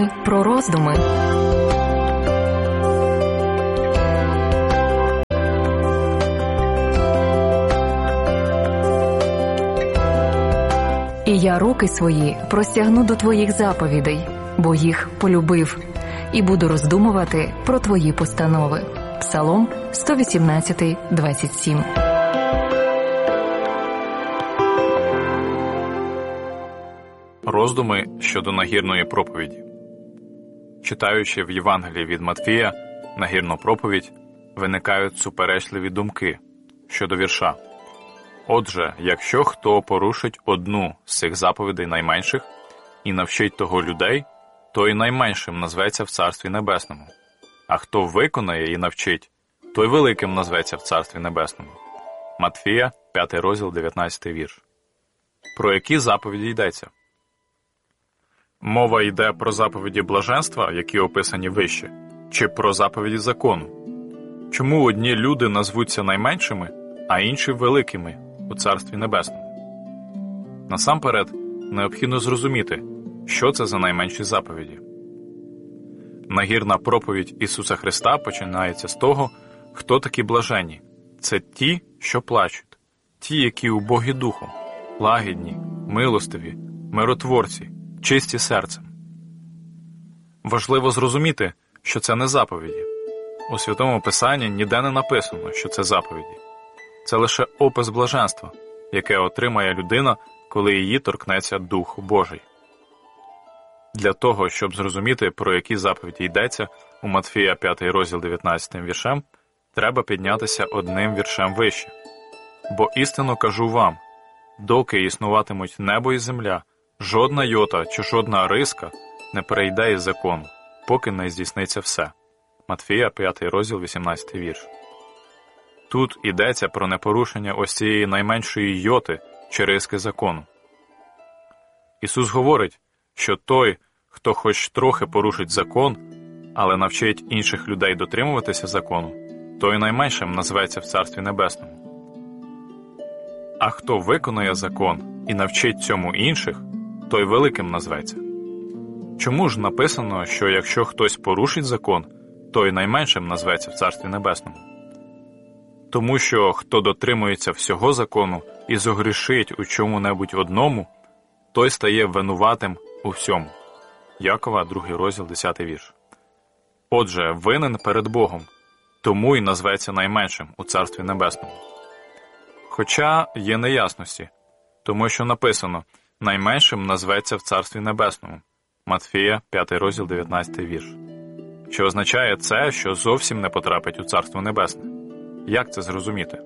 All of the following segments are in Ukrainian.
Про роздуми. І я руки свої простягну до твоїх заповідей, бо їх полюбив, і буду роздумувати про твої постанови. Псалом 118, 27. Роздуми щодо нагірної проповіді. Читаючи в Євангелії від Матвія нагірну проповідь, виникають суперечливі думки щодо вірша. Отже, якщо хто порушить одну з цих заповідей найменших і навчить того людей, то й найменшим назветься в Царстві Небесному. А хто виконає і навчить, той великим назветься в Царстві Небесному. Матфія, 5 розділ, 19 вірш. Про які заповіді йдеться? Мова йде про заповіді блаженства, які описані вище, чи про заповіді закону? Чому одні люди назвуться найменшими, а інші великими у Царстві Небесному? Насамперед, необхідно зрозуміти, що це за найменші заповіді. Нагірна проповідь Ісуса Христа починається з того, хто такі блаженні. Це ті, що плачуть, ті, які убогі духом, лагідні, милостиві, миротворці, чисті серцем. Важливо зрозуміти, що це не заповіді. У Святому Писанні ніде не написано, що це заповіді. Це лише опис блаженства, яке отримає людина, коли її торкнеться Дух Божий. Для того, щоб зрозуміти, про які заповіді йдеться у Матфія 5 розділ 19 віршем, треба піднятися одним віршем вище. «Бо істинно кажу вам, доки існуватимуть небо і земля, жодна йота чи жодна риска не перейде із закону, поки не здійсниться все». Матфія 5 розділ 18 вірш. Тут йдеться про непорушення ось цієї найменшої йоти чи риски закону. Ісус говорить, що той, хто хоч трохи порушить закон, але навчить інших людей дотримуватися закону, той найменшим назветься в Царстві Небесному. А хто виконує закон і навчить цьому інших, той великим назветься. Чому ж написано, що якщо хтось порушить закон, той найменшим назветься в Царстві Небесному? Тому що хто дотримується всього закону і зогрішить у чому-небудь одному, той стає винуватим у всьому. Якова, 2 розділ, 10 вірш. Отже, винен перед Богом, тому й назветься найменшим у Царстві Небесному. Хоча є неясності, тому що написано «найменшим назветься в Царстві Небесному» Матфія, 5 розділ, 19 вірш. Чи означає це, що зовсім не потрапить у Царство Небесне? Як це зрозуміти?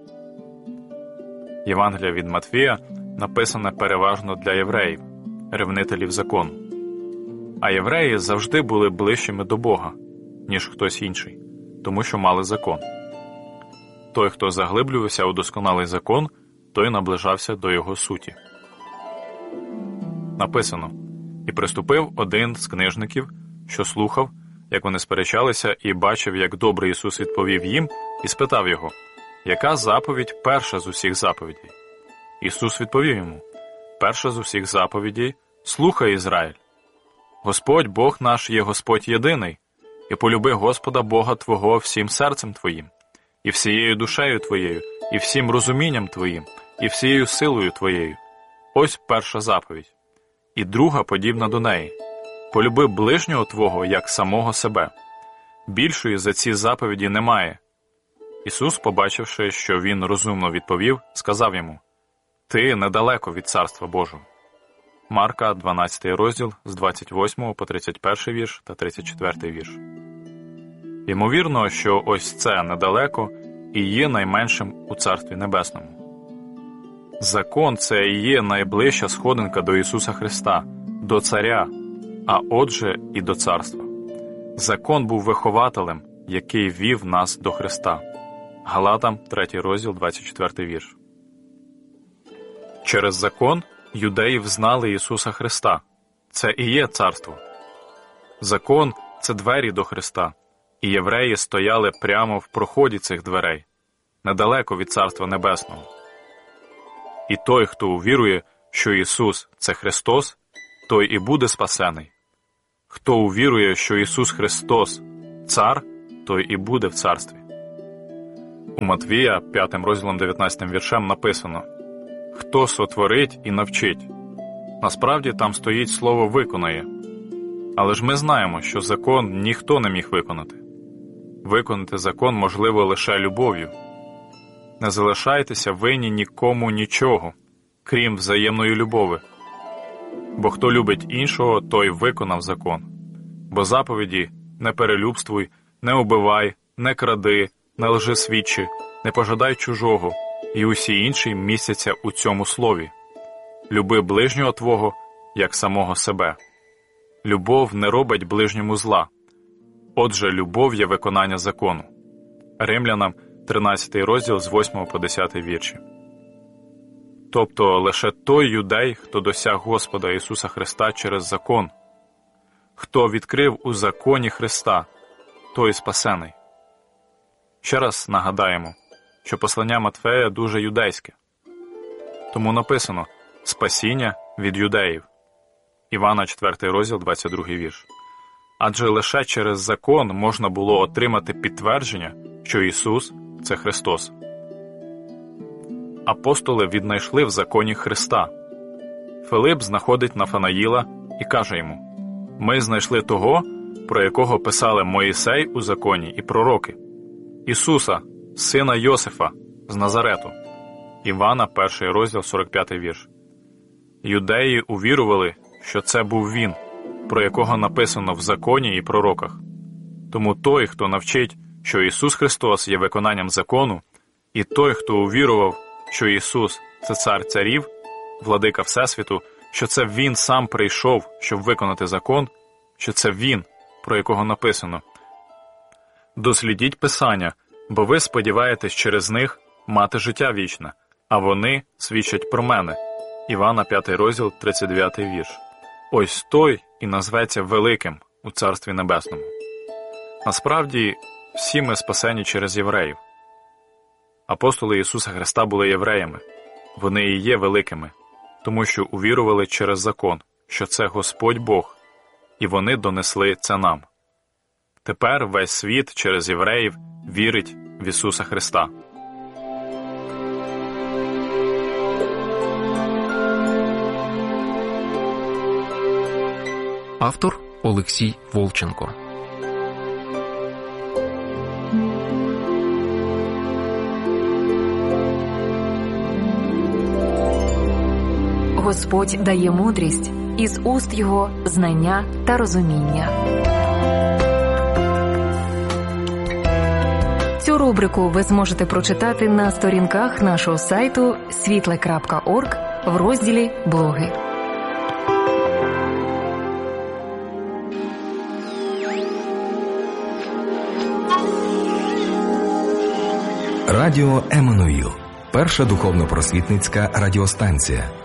Євангелія від Матвія написане переважно для євреїв, ревнителів закону. А євреї завжди були ближчими до Бога, ніж хтось інший, тому що мали закон. Той, хто заглиблювався у досконалий закон, той наближався до його суті. Написано: «І приступив один з книжників, що слухав, як вони сперечалися, і бачив, як добре Ісус відповів їм, і спитав його: яка заповідь перша з усіх заповідей? Ісус відповів йому: перша з усіх заповідей – слухай, Ізраїль. Господь Бог наш є Господь єдиний, і полюби Господа Бога твого всім серцем твоїм, і всією душею твоєю, і всім розумінням твоїм, і всією силою твоєю. Ось перша заповідь. І друга подібна до неї. Полюби ближнього твого, як самого себе. Більшої за ці заповіді немає». Ісус, побачивши, що він розумно відповів, сказав йому: «Ти недалеко від Царства Божого». Марка, 12 розділ, з 28 по 31 вірш та 34 вірш. Ймовірно, що ось це недалеко і є найменшим у Царстві Небесному. Закон – це і є найближча сходинка до Ісуса Христа, до Царя, а отже і до Царства. Закон був вихователем, який вів нас до Христа. Галатам, 3 розділ, 24 вірш. Через закон юдеї взнали Ісуса Христа. Це і є царство. Закон – це двері до Христа, і євреї стояли прямо в проході цих дверей, недалеко від Царства Небесного. І той, хто увірує, що Ісус – це Христос, той і буде спасений. Хто увірує, що Ісус Христос – цар, той і буде в царстві. У Матвія, 5 розділом 19 віршем написано: «Хто сотворить і навчить». Насправді там стоїть слово «виконає». Але ж ми знаємо, що закон ніхто не міг виконати. Виконати закон можливо лише любов'ю. Не залишайтеся винні нікому нічого, крім взаємної любові. Бо хто любить іншого, той виконав закон. Бо заповіді «не перелюбствуй», «не убивай», «не кради», «не лжесвідчи», «не пожадай чужого» і усі інші містяться у цьому слові. «Люби ближнього твого, як самого себе». Любов не робить ближньому зла. Отже, любов є виконання закону. Римлянам, 13 розділ з 8 по 10 вірші. Тобто лише той юдей, хто досяг Господа Ісуса Христа через закон. Хто відкрив у законі Христа, той спасений. Ще раз нагадаємо, що послання Матфея дуже юдейське. Тому написано «спасіння від юдеїв». Івана, 4 розділ, 22 вірш. Адже лише через закон можна було отримати підтвердження, що Ісус – це Христос. Апостоли віднайшли в законі Христа. Филип знаходить Нафанаїла і каже йому: «Ми знайшли того, про якого писали Моїсей у законі і пророки, Ісуса, сина Йосифа, з Назарету». Івана, 1 розділ, 45 вірш. Юдеї увірували, що це був Він, про якого написано в законі і пророках. Тому той, хто навчить, що Ісус Христос є виконанням закону, і той, хто увірував, що Ісус – це цар царів, владика Всесвіту, що це Він сам прийшов, щоб виконати закон, що це Він, про якого написано: «Дослідіть Писання, бо ви сподіваєтесь через них мати життя вічне, а вони свідчать про мене». Івана, 5 розділ, 39 вірш. Ось той і назветься великим у Царстві Небесному. Насправді, всі ми спасені через євреїв. Апостоли Ісуса Христа були євреями. Вони і є великими, тому що увірували через закон, що це Господь Бог, і вони донесли це нам. Тепер весь світ через євреїв вірить в Ісуса Христа. Автор Олексій Волченко. Господь дає мудрість, із уст Його знання та розуміння. Цю рубрику ви зможете прочитати на сторінках нашого сайту світле.орг в розділі «Блоги». Радіо Еммануїл. Перша духовно-просвітницька радіостанція.